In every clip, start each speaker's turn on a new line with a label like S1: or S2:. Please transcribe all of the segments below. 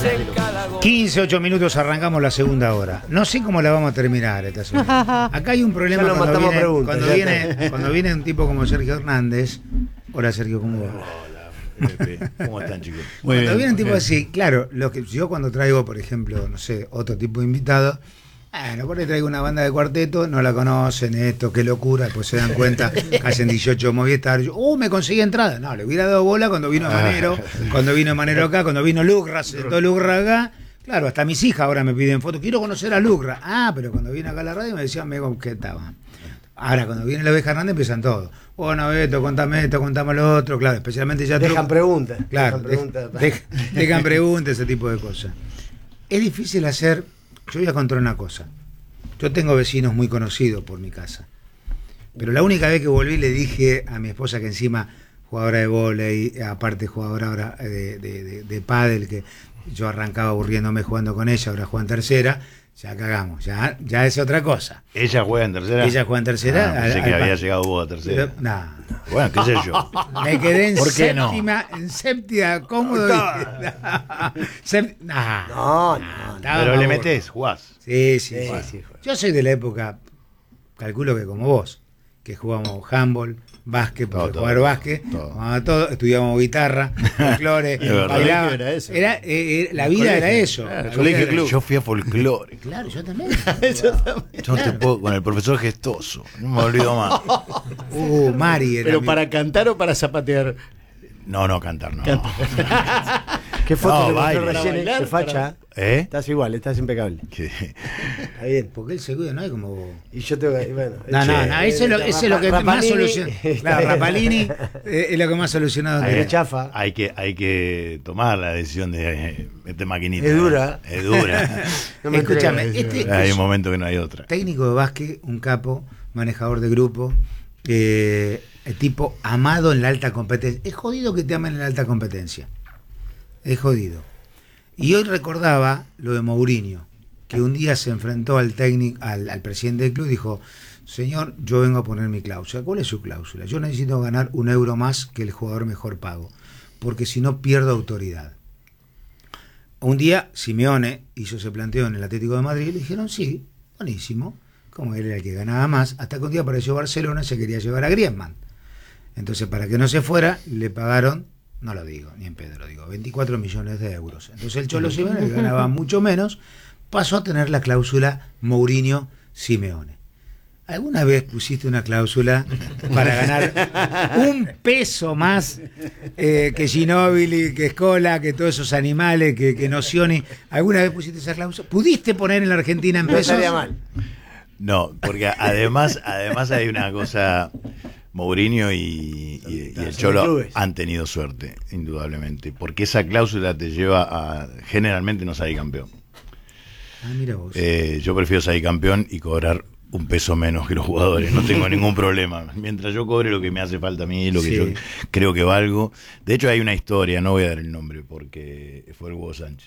S1: 15, 8 minutos, arrancamos la segunda hora. No sé cómo la vamos a terminar esta semana. Acá hay un problema cuando viene un tipo como Sergio Hernández. Hola Sergio, ¿cómo va?
S2: Hola, Pepe. ¿Cómo están, chicos?
S1: Cuando viene un tipo así, claro, yo cuando traigo, por ejemplo, no sé, otro tipo de invitado, bueno, por ahí traigo una banda de cuarteto, no la conocen, esto, qué locura, después se dan cuenta que hacen 18 Movistar. Me conseguí entrada. No, le hubiera dado bola cuando vino Manero acá, cuando vino Lucra, se sentó Lucra acá. Claro, hasta mis hijas ahora me piden fotos. Quiero conocer a Lucra. Pero cuando vine acá a la radio me decían, ¿qué estaba? Ahora, cuando viene la Oveja Hernández empiezan todos. Bueno, esto, contame lo otro. Claro, especialmente ya...
S3: Dejan preguntas.
S1: Claro, dejan preguntas, ese tipo de cosas. Es difícil hacer... Yo voy a contar una cosa. Yo tengo vecinos muy conocidos por mi casa. Pero la única vez que volví le dije a mi esposa, que encima jugadora de vóley, aparte jugadora ahora de pádel, que yo arrancaba aburriéndome jugando con ella, ahora juega en tercera, ya cagamos, ya es otra cosa.
S2: ¿Ella juega en tercera?
S1: Ella juega en tercera.
S2: Pensé que había llegado vos a tercera.
S1: No.
S2: Bueno, qué sé yo.
S1: Me quedé en
S2: séptima,
S1: en séptima, cómodo.
S3: No.
S2: Pero le metés, jugás.
S1: Sí. Yo soy de la época, calculo que como vos, que jugamos handball, básquet, porque jugar básquet, todo, estudiábamos guitarra, folclore, bailaba. La vida era eso.
S2: Yo fui a folclore.
S1: Claro, yo también.
S2: Yo te puedo, con el profesor Gestoso, no me olvido más.
S1: Mari era.
S3: ¿Pero para cantar o para zapatear?
S2: No, cantar no.
S3: ¿Qué foto te
S2: baile.
S3: mostró recién? ¿Se facha?
S2: Estás
S3: igual, estás impecable.
S1: Está bien. Porque él se cuida, no hay como vos.
S3: Y yo tengo que... Bueno,
S1: eso es lo que más soluciona. Claro, Rapalini es lo que más solucionado.
S3: Chafa.
S2: Hay que tomar la decisión de meter maquinita.
S3: Es dura.
S1: No escúchame,
S2: hay un momento que no hay otra.
S1: Técnico de básquet, un capo, manejador de grupo, el tipo amado en la alta competencia. Es jodido que te amen en la alta competencia. Es jodido. Y hoy recordaba lo de Mourinho, que un día se enfrentó al presidente del club y dijo: señor, yo vengo a poner mi cláusula. ¿Cuál es su cláusula? Yo necesito ganar €1 más que el jugador mejor pago, porque si no pierdo autoridad. Un día Simeone se planteó en el Atlético de Madrid y le dijeron: sí, buenísimo, como él era el que ganaba más, hasta que un día apareció Barcelona y se quería llevar a Griezmann. Entonces, para que no se fuera, le pagaron, no lo digo, ni en pedo lo digo, 24 millones de euros. Entonces el Cholo Simeone, que ganaba mucho menos, pasó a tener la cláusula Mourinho-Simeone. ¿Alguna vez pusiste una cláusula para ganar $1 más que Ginóbili, que Scola, que todos esos animales, que Nocioni? ¿Alguna vez pusiste esa cláusula? ¿Pudiste poner en la Argentina en pesos?
S3: No salía mal.
S2: No, porque además hay una cosa... Mourinho y el Cholo han tenido suerte, indudablemente, porque esa cláusula te lleva a generalmente no salir campeón.
S1: Mira vos.
S2: Yo prefiero salir campeón y cobrar $1 menos que los jugadores, no tengo ningún problema. Mientras yo cobre lo que me hace falta a mí, lo que yo creo que valgo. De hecho hay una historia, no voy a dar el nombre porque fue el Hugo Sánchez,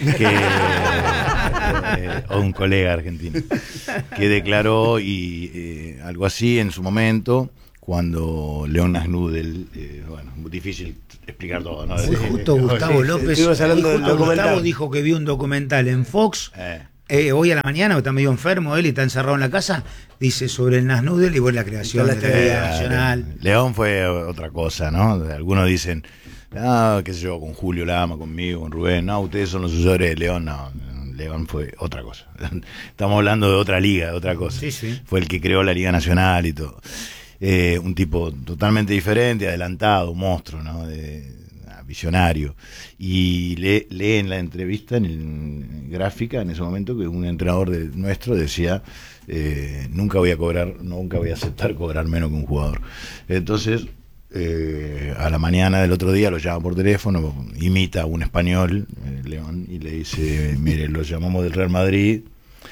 S2: o un colega argentino, que declaró algo así en su momento, cuando León Nasnudel, difícil explicar todo, ¿no?
S1: Justo Gustavo López, Gustavo dijo que vio un documental en Fox, hoy a la mañana, que está medio enfermo él y está encerrado en la casa, dice sobre el Nasnudel y la creación de la televisión nacional.
S2: León fue otra cosa, ¿no? Algunos dicen, qué sé yo, con Julio Lama, conmigo, con Rubén, ustedes son los sucesores de León, León fue otra cosa. Estamos hablando de otra liga, de otra cosa. Sí. Fue el que creó la Liga Nacional y todo. Un tipo totalmente diferente, adelantado, monstruo, ¿no? Visionario. Y lee en la entrevista, en gráfica, en ese momento, que un entrenador nuestro decía: nunca voy a aceptar cobrar menos que un jugador. Entonces, a la mañana del otro día lo llama por teléfono, imita a un español, León, y le dice: mire, lo llamamos del Real Madrid,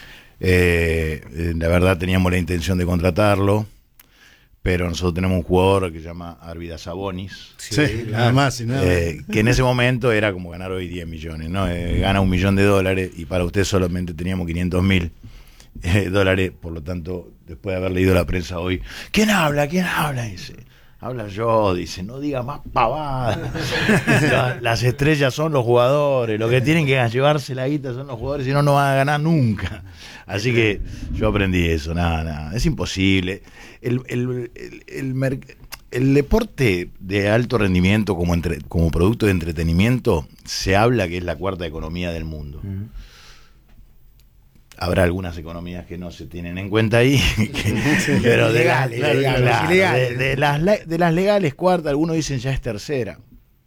S2: la verdad teníamos la intención de contratarlo, pero nosotros tenemos un jugador que se llama Arvidas Sabonis,
S3: nada más y nada.
S2: Que en ese momento era como ganar hoy 10 millones, ¿no? Gana $1 millón y para usted solamente teníamos $500.000, por lo tanto, después de haber leído la prensa hoy, ¿quién habla? Dice: Habla yo, dice, no diga más pavadas. Las estrellas son los jugadores, lo que tienen que llevarse la guita son los jugadores, si no, no van a ganar nunca. Así que yo aprendí eso, nada, es imposible. El deporte de alto rendimiento como producto de entretenimiento, se habla que es la cuarta economía del mundo. Habrá algunas economías que no se tienen en cuenta ahí, pero de las legales cuarta, algunos dicen ya es tercera.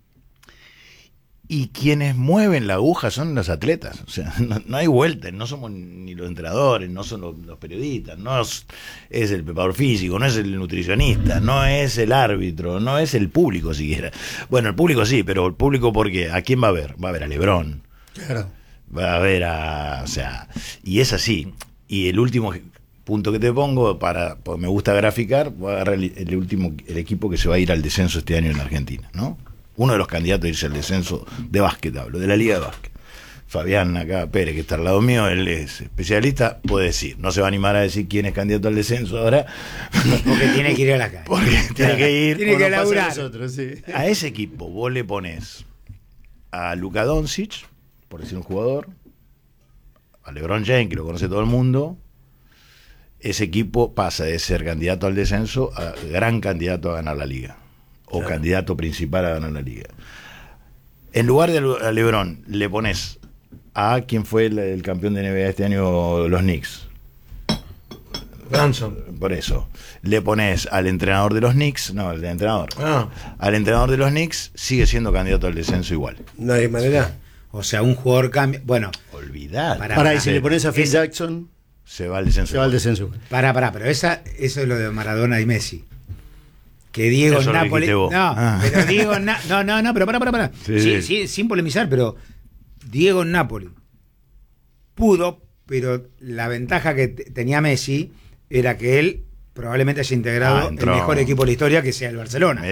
S2: Y quienes mueven la aguja son los atletas, o sea, no hay vuelta, no somos ni los entrenadores, no son los periodistas, no es el preparador físico, no es el nutricionista, no es el árbitro, no es el público siquiera. Bueno, el público sí, pero el público, ¿por qué? ¿A quién va a ver? Va a ver a LeBron.
S3: Claro.
S2: Va a ver o sea, y es así. Y el último punto que te pongo, porque me gusta graficar, voy a agarrar el equipo que se va a ir al descenso este año en Argentina, ¿no? Uno de los candidatos a irse al descenso de básquet, hablo, de la Liga de Básquet. Fabián acá Pérez, que está al lado mío, él es especialista, puede decir, no se va a animar a decir quién es candidato al descenso ahora,
S1: porque tiene que ir a la calle.
S2: Porque tiene que ir.
S1: Tiene que laburar.
S3: Nosotros, sí.
S2: A ese equipo vos le pones a Luka Doncic, por decir un jugador, a LeBron James, que lo conoce todo el mundo. Ese equipo pasa de ser candidato al descenso a gran candidato a ganar la liga, o claro, candidato principal a ganar la liga. En lugar de a LeBron le pones a quien fue el campeón de NBA este año, los Knicks,
S3: Branson.
S2: Por eso le pones al entrenador de los Knicks, no, al entrenador, al entrenador de los Knicks, sigue siendo candidato al descenso igual.
S3: No hay manera.
S1: O sea, un jugador cambia. Bueno,
S2: olvidar.
S3: Y si le pones a Phil Jackson,
S2: se va al descenso.
S3: Se va al descenso.
S1: Pero eso es lo de Maradona y Messi. Que Diego en Nápoles. Pero Diego pero para. Sí, sin polemizar, pero Diego en Nápoles pudo, pero la ventaja que tenía Messi era que él probablemente haya integrado el mejor equipo de la historia, que sea el Barcelona.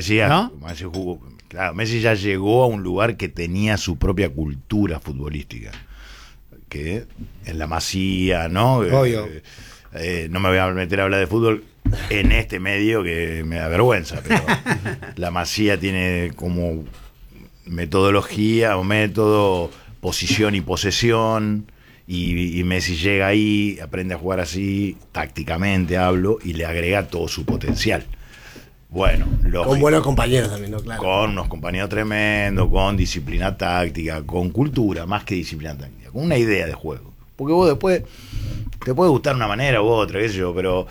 S2: Messi ya llegó a un lugar que tenía su propia cultura futbolística, que en la Masía, ¿no?
S1: Obvio.
S2: No me voy a meter a hablar de fútbol en este medio, que me da vergüenza, pero la Masía tiene como metodología o método, posición y posesión, y Messi llega ahí, aprende a jugar así, tácticamente hablo, y le agrega todo su potencial. Bueno, lógico,
S3: con buenos compañeros también, ¿no? Claro.
S2: Con unos compañeros tremendos, con disciplina táctica, con cultura, más que disciplina táctica, con una idea de juego. Porque vos después te puede gustar una manera u otra, qué sé yo, pero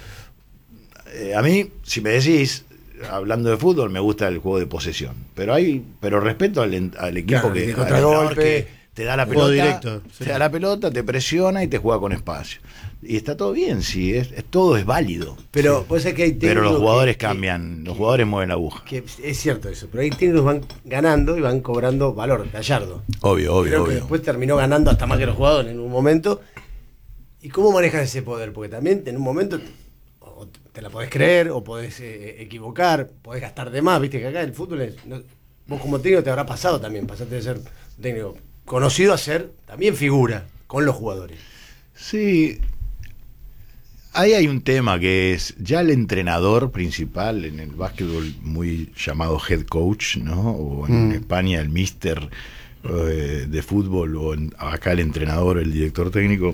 S2: a mí, si me decís, hablando de fútbol, me gusta el juego de posesión. Pero respeto al equipo, claro, que te da la pelota,
S3: directo, sí,
S2: te da la pelota, te presiona y te juega con espacio. Y está todo bien, sí, todo es válido.
S3: Pero, pues es que hay
S2: pero los jugadores cambian, los jugadores mueven la aguja.
S3: Que es cierto eso, pero hay técnicos van ganando y van cobrando valor, Gallardo.
S2: Obvio.
S3: Que después terminó ganando hasta más que los jugadores en un momento. ¿Y cómo manejas ese poder? Porque también en un momento te la podés creer o podés equivocar, podés gastar de más, viste que acá el fútbol vos como técnico te habrá pasado también, pasaste de ser técnico conocido a ser también figura con los jugadores.
S2: Sí. Ahí hay un tema que es ya el entrenador principal en el básquetbol, muy llamado head coach, ¿no? O en España el mister de fútbol, o acá el entrenador, el director técnico.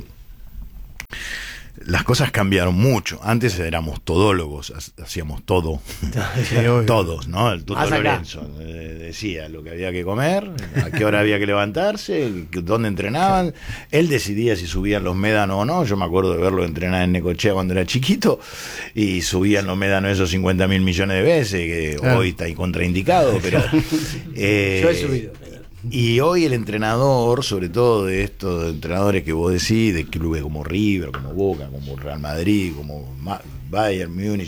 S2: Las cosas cambiaron mucho. Antes éramos todólogos, hacíamos todo. Sí, todos, ¿no? El Tuto Lorenzo decía lo que había que comer, a qué hora había que levantarse, dónde entrenaban. Él decidía si subían los médanos o no. Yo me acuerdo de verlo entrenar en Necochea cuando era chiquito, y subían los médanos esos 50.000 millones de veces, que hoy está ahí contraindicado, pero
S3: yo he subido.
S2: Y hoy el entrenador, sobre todo de estos entrenadores que vos decís, de clubes como River, como Boca, como Real Madrid, como Bayern Múnich,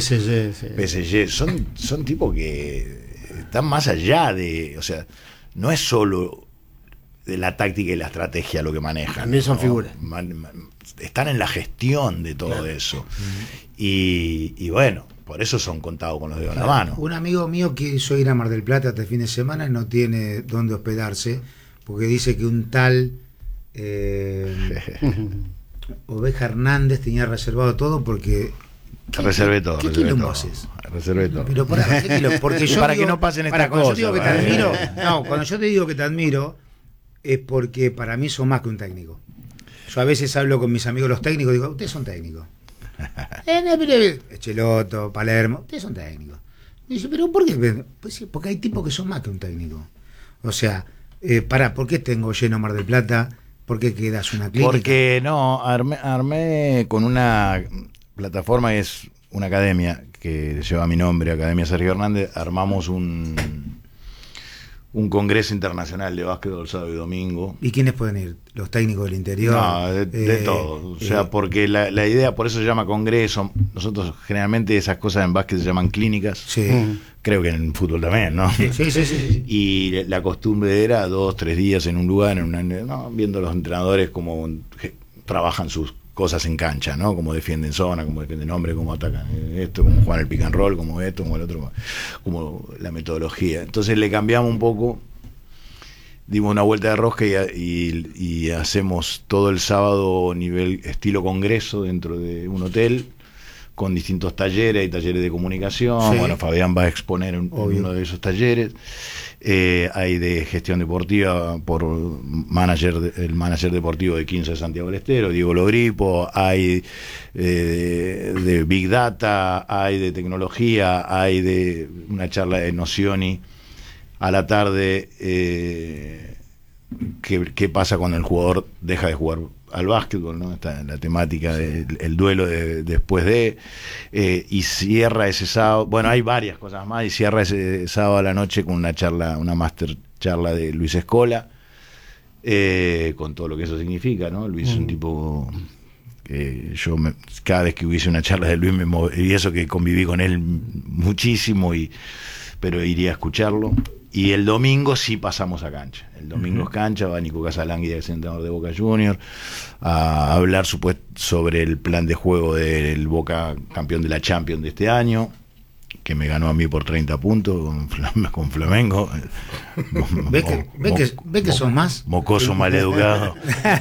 S2: PSG, son tipos que están más allá de, o sea, no es solo de la táctica y la estrategia lo que manejan.
S3: También son figuras.
S2: Están en la gestión de todo eso. Y bueno, por eso son contados con los dedos en la mano.
S1: Un amigo mío quiso ir a Mar del Plata este fin de semana y no tiene dónde hospedarse, porque dice que un tal Oveja Hernández tenía reservado todo, porque
S2: Reservé todo.
S1: ¿Qué
S2: reservé
S1: quilombo
S2: todo.
S1: haces?
S2: Reservé todo.
S1: Pero porque yo
S2: Para
S1: digo,
S2: que no pasen estas
S1: cuando
S2: cosas.
S1: yo digo que te admiro, no, cuando yo te digo que te admiro, es porque para mí sos más que un técnico. Yo a veces hablo con mis amigos los técnicos, digo, ustedes son técnicos. Cheloto, Palermo, ustedes son técnicos. Me dice, pero ¿por qué? Pues sí, porque hay tipos que son más que un técnico. O sea, ¿por qué tengo lleno Mar del Plata? ¿Por qué quedas una clínica?
S2: Porque no, armé con una plataforma que es una academia que lleva mi nombre, Academia Sergio Hernández. Armamos un congreso internacional de básquetbol sábado y domingo.
S1: ¿Y quiénes pueden ir? ¿Los técnicos del interior?
S2: No, de todo. O sea, porque la idea, por eso se llama congreso. Nosotros generalmente esas cosas en básquet se llaman clínicas.
S1: Sí.
S2: Creo que en fútbol también, ¿no?
S1: Sí.
S2: Y la costumbre era 2-3 días en un lugar, viendo a los entrenadores cómo trabajan sus cosas en cancha, ¿no? Cómo defienden zona, cómo defienden hombre, cómo atacan esto, cómo juegan el pick and roll, cómo esto, cómo el otro, como la metodología. Entonces le cambiamos un poco, dimos una vuelta de rosca y hacemos todo el sábado nivel estilo congreso dentro de un hotel, con distintos talleres, hay talleres de comunicación,
S1: sí.
S2: Bueno, Fabián va a exponer en uno de esos talleres, hay de gestión deportiva por el manager deportivo de 15 de Santiago del Estero, Diego Logripo, hay de Big Data, hay de tecnología, hay de una charla de Nocioni a la tarde, qué pasa cuando el jugador deja de jugar al básquetbol, ¿no? Está la temática del duelo después de, y cierra ese sábado, bueno, hay varias cosas más, y cierra ese sábado a la noche con una charla, una master charla de Luis Escola, con todo lo que eso significa, ¿no? Luis es un tipo que cada vez que hubiese una charla de Luis y eso que conviví con él muchísimo, pero iría a escucharlo. Y el domingo sí pasamos a cancha. El domingo es cancha, va Nico Casalangui, el entrenador de Boca Juniors, a hablar sobre el plan de juego del Boca campeón de la Champions de este año, que me ganó a mí por 30 puntos con Flamengo.
S1: ¿Ve que son más?
S2: Mocoso maleducado.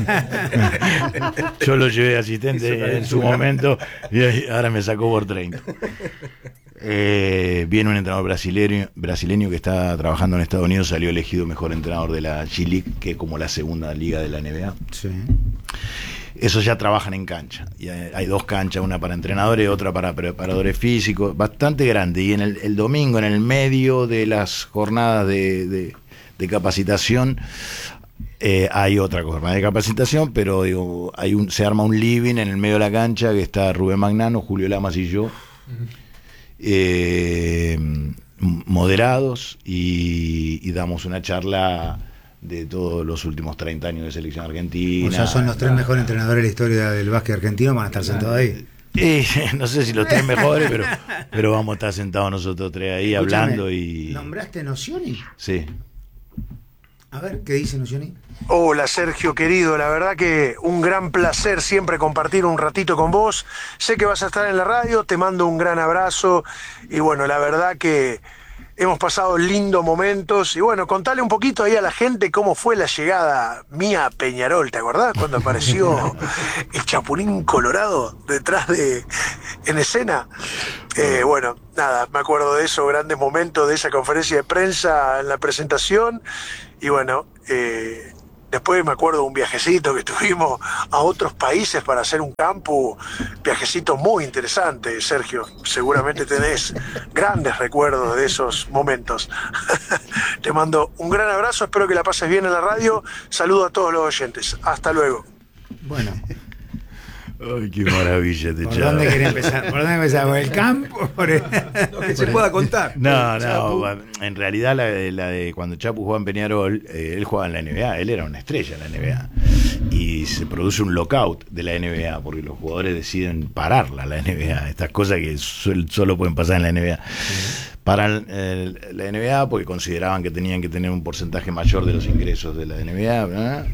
S2: Yo lo llevé asistente en su momento y ahora me sacó por 30. Viene un entrenador brasileño que está trabajando en Estados Unidos, salió elegido mejor entrenador de la G-League, que es como la segunda liga de la NBA.
S1: Sí.
S2: Esos ya trabajan en cancha. Y hay 2 canchas, una para entrenadores y otra para preparadores físicos, bastante grande. Y en el domingo, en el medio de las jornadas de capacitación, hay otra jornada de capacitación, pero digo, se arma un living en el medio de la cancha que está Rubén Magnano, Julio Lamas y yo. Moderados y damos una charla de todos los últimos 30 años de selección argentina.
S1: O sea, son los 3 mejores entrenadores de la historia del básquet argentino, van a estar sentados ahí.
S2: No sé si los 3 mejores, pero vamos a estar sentados nosotros 3 ahí. Escúchame, hablando y...
S1: ¿Nombraste Nocioni?
S2: Sí.
S1: A ver, ¿qué dice Nocioni?
S4: Hola Sergio querido, la verdad que un gran placer siempre compartir un ratito con vos. Sé que vas a estar en la radio, te mando un gran abrazo y bueno, la verdad que hemos pasado lindos momentos y bueno, contale un poquito ahí a la gente cómo fue la llegada mía a Peñarol, ¿te acordás? Cuando apareció el Chapulín Colorado en escena. Bueno, nada, me acuerdo de eso, grandes momentos de esa conferencia de prensa en la presentación y bueno, después me acuerdo de un viajecito que tuvimos a otros países para hacer un campus, viajecito muy interesante, Sergio. Seguramente tenés grandes recuerdos de esos momentos. Te mando un gran abrazo, espero que la pases bien en la radio. Saludo a todos los oyentes. Hasta luego.
S1: Bueno.
S2: Ay, qué maravilla
S1: ¿Por dónde querés empezar? ¿Por dónde empezar? ¿Por el campo?
S3: Lo que se pueda contar.
S2: No, en realidad la de cuando Chapu jugaba en Peñarol, él jugaba en la NBA, él era una estrella en la NBA. Y se produce un lockout de la NBA porque los jugadores deciden pararla, la NBA. Estas cosas que solo pueden pasar en la NBA. Paran la NBA porque consideraban que tenían que tener un porcentaje mayor de los ingresos de la NBA, ¿verdad?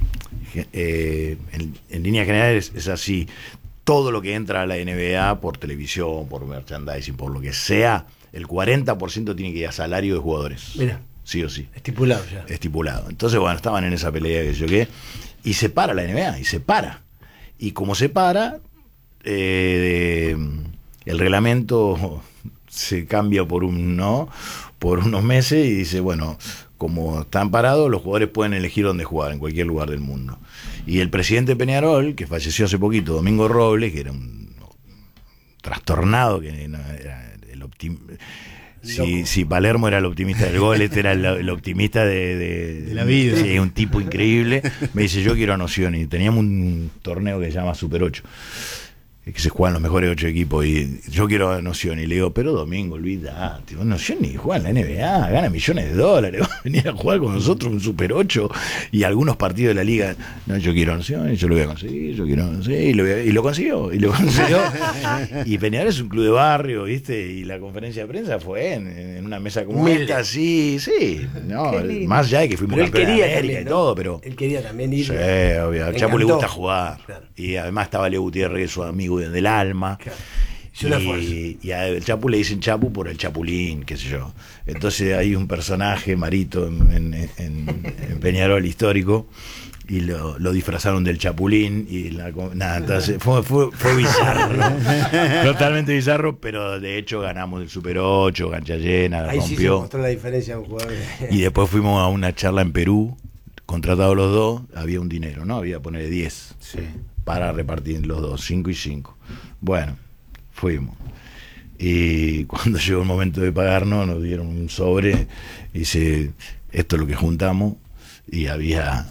S2: En líneas generales es así. Todo lo que entra a la NBA por televisión, por merchandising, por lo que sea, el 40% tiene que ir a salario de jugadores.
S3: Mira,
S2: sí o sí.
S3: estipulado ya.
S2: Estipulado. Entonces, bueno, estaban en esa pelea que yo qué, y se para la NBA, y se para. Y como se para, el reglamento se cambia por unos meses y dice, bueno, como están parados, los jugadores pueden elegir dónde jugar, en cualquier lugar del mundo. Y el presidente de Peñarol, que falleció hace poquito, Domingo Robles, que era un trastornado, que era el optimista. Si Palermo era el optimista del gol, este era el optimista de
S5: la vida.
S2: Sí, un tipo increíble. Me dice, yo quiero a Nocioni. Teníamos un torneo que se llama Super 8, que se juegan los mejores 8 equipos, y yo quiero a Nocioni. Y le digo, pero Domingo, olvídate, Nocioni juega en la NBA, gana millones de dólares, va a venir a jugar con nosotros un Super 8 y algunos partidos de la liga. No, yo quiero a Nocioni, yo lo voy a conseguir, yo quiero, sí, y lo consiguió. Y Peñarol es un club de barrio, ¿viste? Y la conferencia de prensa fue en una mesa como esta, sí, no, más allá de que fuimos campeones de América también, y todo, pero
S3: él quería también ir.
S2: Sí, obvio, al Chapu le gusta jugar,
S3: claro.
S2: Y además estaba Leo Gutiérrez, su amigo del alma,
S3: Claro.
S2: y al Chapu le dicen Chapu por el Chapulín, qué sé yo. Entonces hay un personaje, Marito, en Peñarol histórico, y lo disfrazaron del Chapulín, y entonces fue bizarro, ¿no? Totalmente bizarro, pero de hecho ganamos el Super 8, cancha llena,
S3: Ahí sí se
S2: rompió.
S3: mostró la diferencia de un jugador.
S2: Y después fuimos a una charla en Perú, contratados los dos, había un dinero, ¿no? Había que ponerle 10 para repartir los dos, 5 y 5. Bueno, fuimos. Y cuando llegó el momento de pagarnos, nos dieron un sobre, y dice, esto es lo que juntamos, y había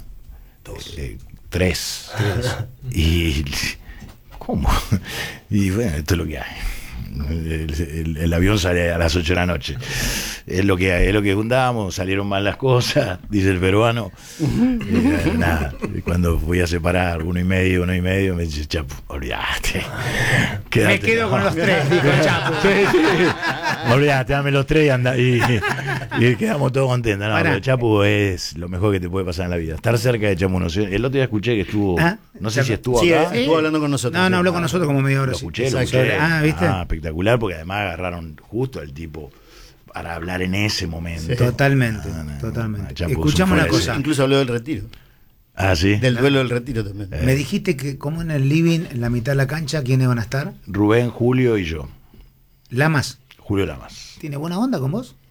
S2: 3. Y ¿cómo? Y bueno, esto es lo que hay. El avión sale a las 8 de la noche. Es lo que juntamos, salieron mal las cosas, dice el peruano. Nada, cuando fui a separar 1,5, me dice, Chapu, olvídate.
S1: Me quedo con los 3, dijo el Chapu.
S2: Olvídate, dame los 3 y anda. Y quedamos todos contentos. No, pero Chapu es lo mejor que te puede pasar en la vida. Estar cerca de Chapu. No sé, el otro día escuché que estuvo, no sé si estuvo acá.
S5: Estuvo hablando con nosotros.
S1: No, habló con nosotros como media hora.
S2: Lo escuché.
S1: ¿viste?
S2: Espectacular, porque además agarraron justo al tipo para hablar en ese momento.
S1: Sí. Totalmente. Escuchamos una cosa.
S5: Incluso habló del retiro.
S2: Ah, sí.
S5: Del duelo del retiro también.
S1: Me dijiste que como en el living, en la mitad de la cancha, ¿quiénes van a estar?
S2: Rubén, Julio y yo.
S1: Lamas.
S2: Julio Lamas.
S1: ¿Tiene buena onda con vos?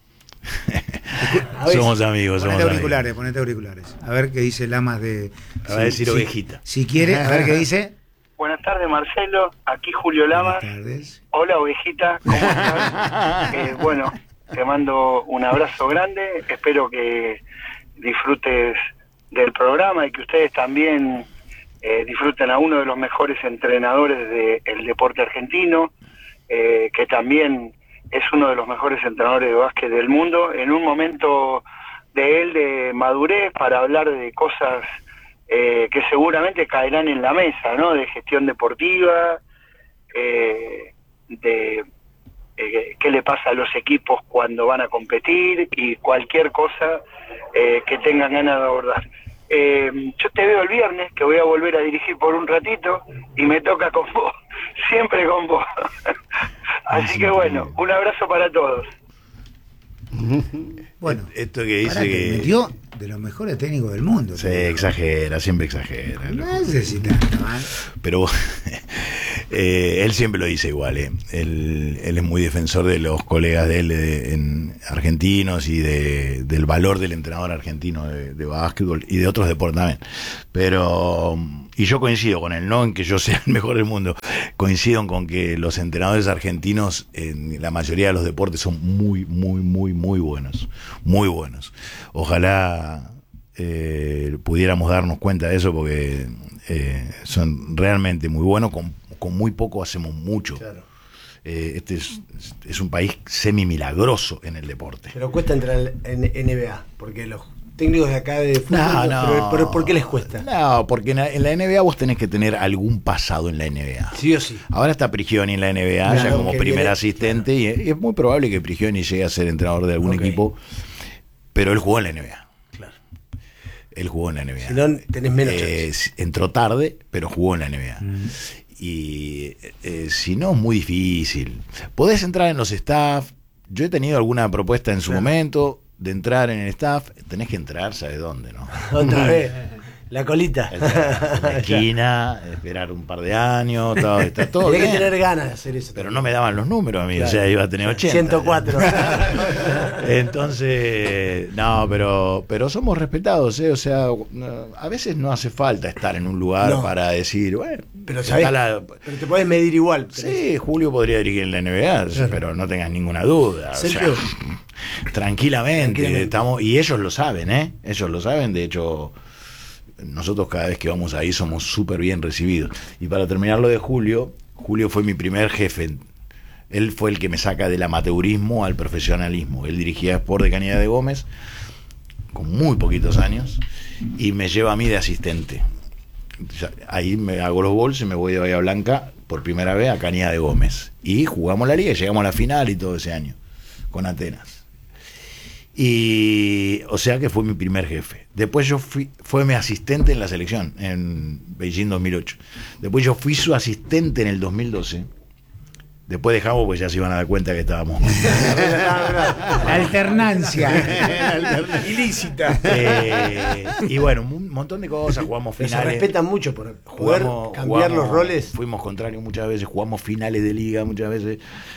S2: Somos amigos,
S1: Ponete auriculares. A ver qué dice Lamas de...
S2: Va a decir ovejita.
S1: Si quiere, a ver qué dice.
S6: Buenas tardes, Marcelo. Aquí Julio Lamas.
S1: Buenas tardes.
S6: Hola, ovejita. ¿Cómo estás? Bueno, te mando un abrazo grande. Espero que disfrutes del programa y que ustedes también disfruten a uno de los mejores entrenadores del deporte argentino, que también es uno de los mejores entrenadores de básquet del mundo, en un momento de madurez para hablar de cosas que seguramente caerán en la mesa, ¿no? De gestión deportiva, de qué le pasa a los equipos cuando van a competir y cualquier cosa que tengan ganas de abordar. Yo te veo el viernes, que voy a volver a dirigir por un ratito, y me toca con vos, siempre con vos. Así que bueno, un abrazo para todos.
S1: Bueno,
S2: esto que dice que
S1: metió de los mejores técnicos del mundo.
S2: Sí, exagera, siempre exagera.
S1: No sé si tanto, ¿eh?
S2: Pero él siempre lo dice igual. Él es muy defensor de los colegas de él argentinos y del valor del entrenador argentino de básquetbol y de otros deportes también. Pero y yo coincido con él, no en que yo sea el mejor del mundo, coincido con que los entrenadores argentinos en la mayoría de los deportes son muy buenos, muy buenos. Ojalá pudiéramos darnos cuenta de eso, porque son realmente muy buenos, con muy poco hacemos mucho. Claro. Este es un país semi-milagroso en el deporte.
S3: Pero cuesta entrar en NBA, porque los técnicos de acá de fútbol, pero ¿por qué les cuesta?
S2: No, porque en la NBA vos tenés que tener algún pasado en la NBA.
S3: Sí o sí.
S2: Ahora está Prigioni en la NBA, ya como primer asistente, y es muy probable que Prigioni llegue a ser entrenador de algún equipo, pero él jugó en la NBA.
S3: Claro.
S2: Él jugó en la NBA.
S3: Si no, tenés menos chances.
S2: Entró tarde, pero jugó en la NBA. Y si no, es muy difícil. Podés entrar en los staff. Yo he tenido alguna propuesta en su momento de entrar en el staff. Tenés que entrar, ¿sabes dónde, no?
S3: Otra vez. La colita.
S2: En la esquina, esperar un par de años, está todo
S3: Tenía que
S2: bien.
S3: tener ganas de hacer eso.
S2: Pero no me daban los números a mí,
S3: Claro.
S2: o sea, iba a tener 80.
S3: 104.
S2: Entonces, no, pero somos respetados, ¿eh? O sea, a veces no hace falta estar en un lugar
S3: No.
S2: para decir, bueno,
S3: Pero,
S2: está
S3: ¿sabés?
S2: la-
S3: Pero te puedes medir igual.
S2: Sí, Julio podría dirigir en la NBA,
S3: Claro.
S2: pero no tengas ninguna duda. O sea,
S3: Sergio.
S2: tranquilamente, estamos, y ellos lo saben, ¿eh? Ellos lo saben, de hecho, nosotros cada vez que vamos ahí somos súper bien recibidos. Y para terminar lo de Julio, Julio fue mi primer jefe. Él fue el que me saca del amateurismo al profesionalismo. Él dirigía Sport de Cañada de Gómez con muy poquitos años y me lleva a mí de asistente. Ahí me hago los gols y me voy de Bahía Blanca por primera vez a Cañada de Gómez. Y jugamos la liga y llegamos a la final y todo ese año con Atenas. Y o sea que fue mi primer jefe. Después fue mi asistente en la selección en Beijing 2008. Después yo fui su asistente en el 2012. Después dejamos porque ya se iban a dar cuenta que estábamos.
S1: La alternancia.
S3: Ilícita.
S2: Y bueno, un montón de cosas, jugamos
S3: Pero se
S2: finales.
S3: respetan mucho por jugar, cambiar los roles.
S2: Fuimos contrarios muchas veces, jugamos finales de liga muchas veces.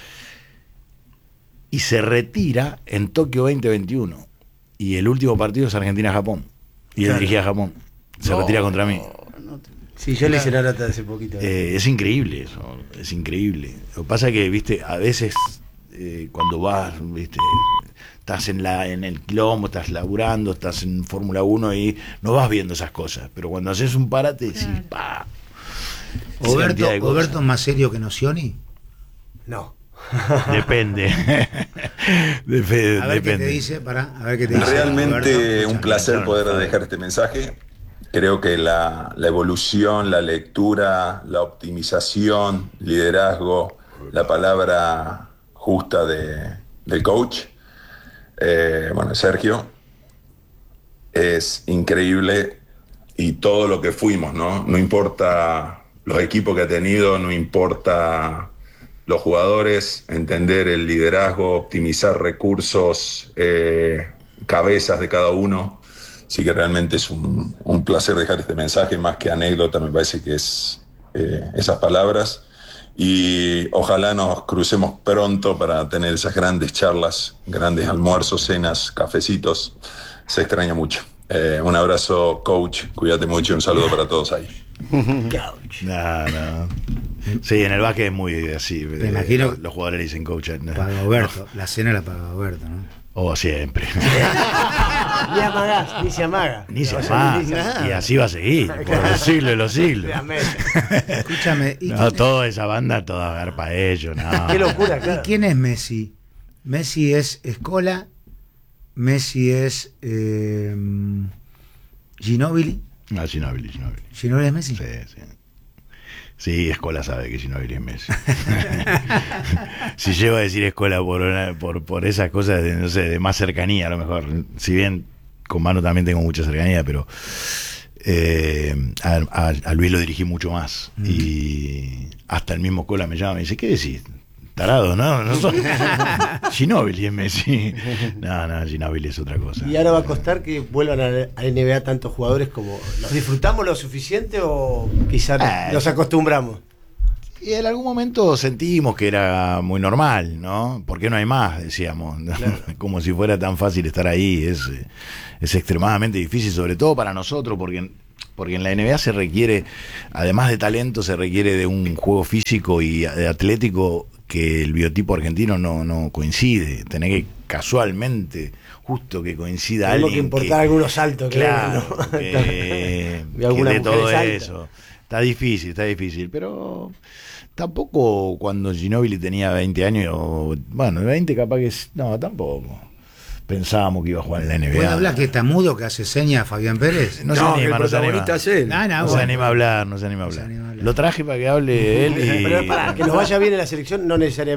S2: Y se retira en Tokio 2021. Y el último partido es Argentina-Japón. Y él
S3: Claro.
S2: dirigía a Japón. Se retira contra mí.
S3: Sí, yo le hice la nota hace poquito.
S2: Es increíble eso, es increíble. Lo que pasa es que, viste, a veces cuando vas, viste, estás en el quilombo, estás laburando, estás en Fórmula 1 y no vas viendo esas cosas. Pero cuando haces un parate, decís, pa. Esa cantidad de cosas.
S1: ¿Oberto es más serio que Nocioni?
S3: No.
S2: Depende.
S1: A ver qué
S2: Depende.
S1: te dice, a ver qué te dice.
S7: Realmente
S1: Oberto.
S7: un placer poder dejar este mensaje. Creo que la evolución, la lectura, la optimización, liderazgo, la palabra justa del coach, bueno, Sergio, es increíble y todo lo que fuimos, ¿no? No importa los equipos que ha tenido, no importa los jugadores, entender el liderazgo, optimizar recursos, cabezas de cada uno. Así que realmente es un placer dejar este mensaje, más que anécdota, me parece que es esas palabras. Y ojalá nos crucemos pronto para tener esas grandes charlas, grandes almuerzos, cenas, cafecitos. Se extraña mucho. Un abrazo, coach, cuídate mucho y un saludo para todos ahí.
S2: No. Sí, en el básquet es muy así.
S1: Te imagino-
S2: Los jugadores le dicen coach. ¿no?
S1: Paga Oberto. La cena la paga Oberto, ¿no?
S2: Oh, siempre.
S3: Ni amagás, ni se amaga.
S2: Ni se
S3: No,
S2: más.
S3: ni nada.
S2: Y así va a seguir. Por los siglos de los siglos.
S1: Escúchame, ¿y,
S2: No,
S1: quién,
S2: toda esa banda, toda ver para ellos. No.
S3: Qué locura,
S1: ¿y
S3: claro.
S1: quién es Messi? Messi es Scola, Messi es Ginóbili.
S2: No, Ginóbili.
S1: ¿Ginóbili es Messi?
S2: Sí. Sí, Escola sabe que Ginóbili es Messi. Si llego a decir Escola por esas cosas de, no sé, de más cercanía, a lo mejor. Si bien con Manu también tengo mucha cercanía, pero a Luis lo dirigí mucho más. Y hasta el mismo Escola me llama y me dice, ¿qué decís? Tarado, ¿no? No son... Ginóbili es Messi. No, Ginóbili es otra cosa.
S3: Y ahora va a costar que vuelvan a la NBA tantos jugadores como... ¿Los disfrutamos lo suficiente o quizás nos acostumbramos?
S2: Y en algún momento sentimos que era muy normal, ¿no? ¿Por qué no hay más? Decíamos, ¿no?
S3: Claro.
S2: Como si fuera tan fácil estar ahí. Es extremadamente difícil, sobre todo para nosotros, porque en la NBA se requiere, además de talento, se requiere de un juego físico y de atlético que el biotipo argentino no coincide. Tenés que casualmente, justo que coincida
S3: Tenemos
S2: alguien
S3: que importar algunos saltos,
S2: claro,
S3: ¿no?
S2: que
S3: Y algunas
S2: de todo
S3: mujeres altas.
S2: eso. Está difícil, pero tampoco cuando Ginóbili tenía 20 años, bueno, 20 capaz que... No, tampoco. Pensábamos que iba a jugar en la NBA.
S1: ¿Puede hablar que está mudo, que hace señas Fabián Pérez?
S2: No se
S5: No, que
S2: anima,
S5: el
S2: no se anima.
S5: protagonista es él.
S1: No,
S2: No se
S1: bueno.
S2: anima a hablar, no se anima a
S1: No se
S2: hablar.
S1: anima a hablar.
S2: Lo traje para que hable él y...
S3: Pero para que nos vaya bien en la selección no necesariamente